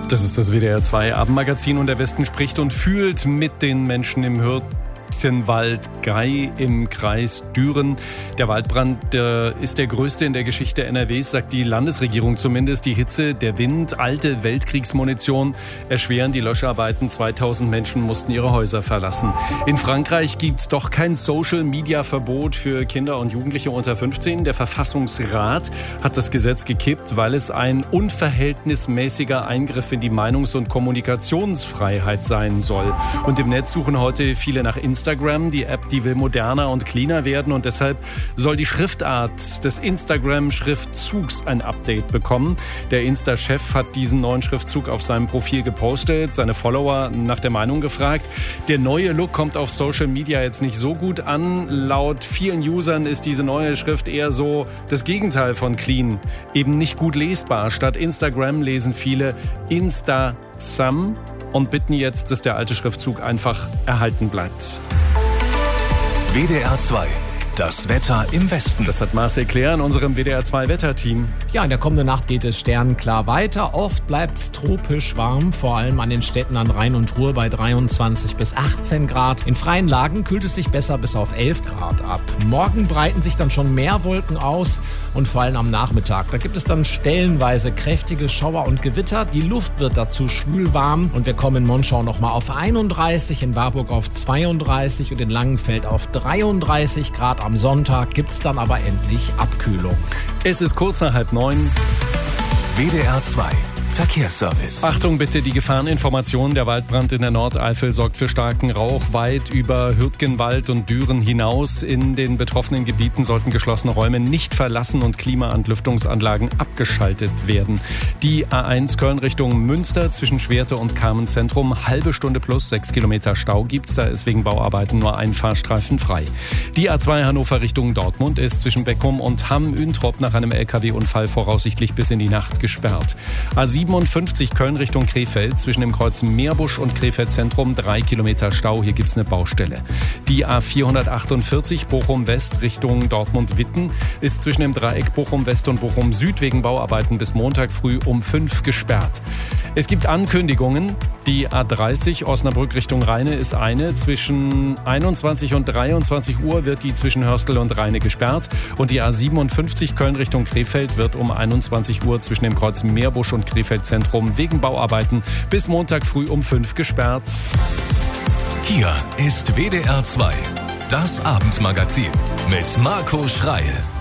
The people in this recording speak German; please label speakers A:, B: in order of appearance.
A: Das ist das WDR 2 Abendmagazin und der Westen spricht und fühlt mit den Menschen im Hürtgenwald Gei im Kreis Düren. Der Waldbrand ist der größte in der Geschichte NRWs, sagt die Landesregierung zumindest. Die Hitze, der Wind, alte Weltkriegsmunition erschweren die Löscharbeiten. 2000 Menschen mussten ihre Häuser verlassen. In Frankreich gibt es doch kein Social-Media-Verbot für Kinder und Jugendliche unter 15. Der Verfassungsrat hat das Gesetz gekippt, weil es ein unverhältnismäßiger Eingriff in die Meinungs- und Kommunikationsfreiheit sein soll. Und im Netz suchen heute viele nach Instagram. Die App, die will moderner und cleaner werden und deshalb soll die Schriftart des Instagram-Schriftzugs ein Update bekommen. Der Insta-Chef hat diesen neuen Schriftzug auf seinem Profil gepostet, seine Follower nach der Meinung gefragt. Der neue Look kommt auf Social Media jetzt nicht so gut an. Laut vielen Usern ist diese neue Schrift eher so das Gegenteil von clean, eben nicht gut lesbar. Statt Instagram lesen viele Insta-Zam und bitten jetzt, dass der alte Schriftzug einfach erhalten bleibt.
B: WDR 2. Das Wetter im Westen.
A: Das hat Marcel Claire in unserem WDR 2 Wetterteam.
C: Ja, in der kommenden Nacht geht es sternenklar weiter. Oft bleibt es tropisch warm, vor allem an den Städten an Rhein und Ruhr bei 23 bis 18 Grad. In freien Lagen kühlt es sich besser bis auf 11 Grad ab. Morgen breiten sich dann schon mehr Wolken aus und vor allem am Nachmittag. Da gibt es dann stellenweise kräftige Schauer und Gewitter. Die Luft wird dazu schwül warm und wir kommen in Monschau nochmal auf 31, in Warburg auf 32 und in Langenfeld auf 33 Grad. Am Sonntag gibt es dann aber endlich Abkühlung.
A: Es ist kurz nach 8:30.
B: WDR 2. Verkehrsservice.
A: Achtung bitte, die Gefahreninformation. Der Waldbrand in der Nordeifel sorgt für starken Rauch weit über Hürtgenwald und Düren hinaus. In den betroffenen Gebieten sollten geschlossene Räume nicht verlassen und Klimaantlüftungsanlagen abgeschaltet werden. Die A1 Köln Richtung Münster zwischen Schwerte und Carmen-Zentrum. Halbe Stunde plus 6 Kilometer Stau gibt's. Da ist wegen Bauarbeiten nur ein Fahrstreifen frei. Die A2 Hannover Richtung Dortmund ist zwischen Beckum und Hamm-Üntrop nach einem LKW-Unfall voraussichtlich bis in die Nacht gesperrt. A57 Köln Richtung Krefeld zwischen dem Kreuz Meerbusch und Krefeld Zentrum 3 Kilometer Stau. Hier gibt's eine Baustelle. Die A448 Bochum West Richtung Dortmund-Witten ist zwischen dem Dreieck Bochum West und Bochum Süd wegen Bauarbeiten bis Montag früh um 5 gesperrt. Es gibt Ankündigungen. Die A30 Osnabrück Richtung Rheine ist eine. Zwischen 21 und 23 Uhr wird die zwischen Hörstel und Rheine gesperrt. Und die A57 Köln Richtung Krefeld wird um 21 Uhr zwischen dem Kreuz Meerbusch und Krefeld Zentrum wegen Bauarbeiten bis Montag früh um 5 gesperrt.
B: Hier ist WDR 2. Das Abendmagazin mit Marco Schreil.